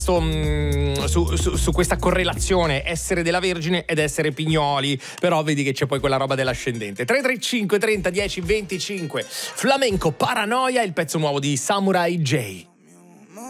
su questa correlazione essere della Vergine ed essere Pignoli, però vedi che c'è poi quella roba dell'ascendente. 335 30 10 25 Flamenco Paranoia, il pezzo nuovo di Samurai J.